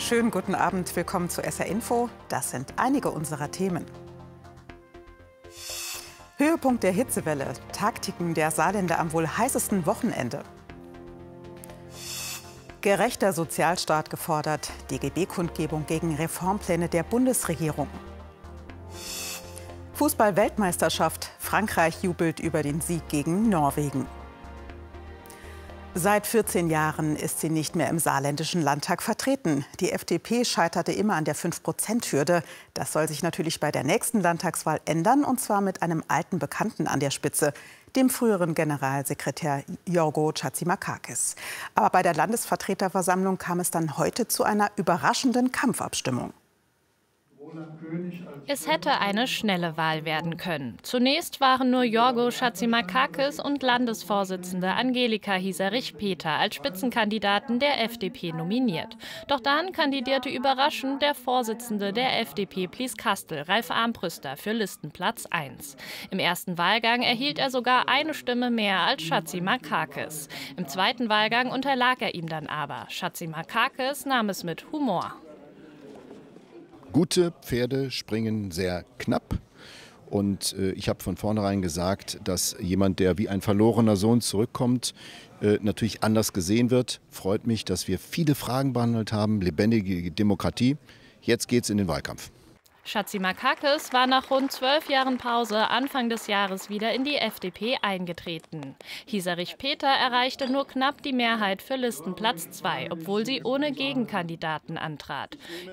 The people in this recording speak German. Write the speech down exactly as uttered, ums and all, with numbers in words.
Schönen guten Abend, willkommen zu S R Info. Das sind einige unserer Themen. Höhepunkt der Hitzewelle, Taktiken der Saarländer am wohl heißesten Wochenende. Gerechter Sozialstaat gefordert, D G B-Kundgebung gegen Reformpläne der Bundesregierung. Fußball-Weltmeisterschaft, Frankreich jubelt über den Sieg gegen Norwegen. Seit vierzehn Jahren ist sie nicht mehr im saarländischen Landtag vertreten. Die F D P scheiterte immer an der fünf Prozent Hürde. Das soll sich natürlich bei der nächsten Landtagswahl ändern, und zwar mit einem alten Bekannten an der Spitze, dem früheren Generalsekretär Jorgo Chatzimarkakis. Aber bei der Landesvertreterversammlung kam es dann heute zu einer überraschenden Kampfabstimmung. Es hätte eine schnelle Wahl werden können. Zunächst waren nur Jorgo Chatzimarkakis und Landesvorsitzende Angelika Hieserich-Peter als Spitzenkandidaten der F D P nominiert. Doch dann kandidierte überraschend der Vorsitzende der F D P Plieskastel, Ralf Armbrüster, für Listenplatz eins. Im ersten Wahlgang erhielt er sogar eine Stimme mehr als Chatzimarkakis. Im zweiten Wahlgang unterlag er ihm dann aber. Chatzimarkakis nahm es mit Humor. Gute Pferde springen sehr knapp, und äh, ich habe von vornherein gesagt, dass jemand, der wie ein verlorener Sohn zurückkommt, äh, natürlich anders gesehen wird. Freut mich, dass wir viele Fragen behandelt haben, lebendige Demokratie. Jetzt geht's in den Wahlkampf. Chatzimarkakis war nach rund zwölf Jahren Pause Anfang des Jahres wieder in die F D P eingetreten. Hieserich-Peter erreichte nur knapp die Mehrheit für Listenplatz zwei, obwohl sie ohne Gegenkandidaten antrat.